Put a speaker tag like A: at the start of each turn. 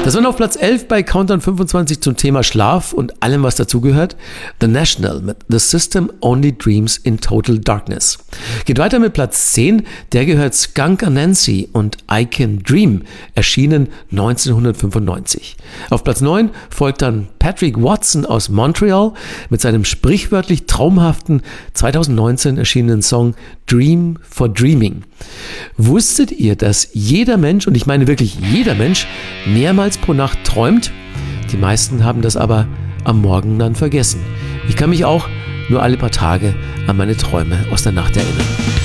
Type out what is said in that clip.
A: Das war auf Platz 11 bei Countdown 25 zum Thema Schlaf und allem, was dazugehört. The National mit The System Only Dreams in Total Darkness. Geht weiter mit Platz 10, der gehört Skunk Anansi und I Can Dream, erschienen 1995. Auf Platz 9 folgt dann Patrick Watson aus Montreal mit seinem sprichwörtlich traumhaften 2019 erschienenen Song Dream for Dreaming. Wusstet ihr, dass jeder Mensch, und ich meine wirklich jeder Mensch, mehrmals pro Nacht träumt? Die meisten haben das aber am Morgen dann vergessen. Ich kann mich auch nur alle paar Tage an meine Träume aus der Nacht erinnern.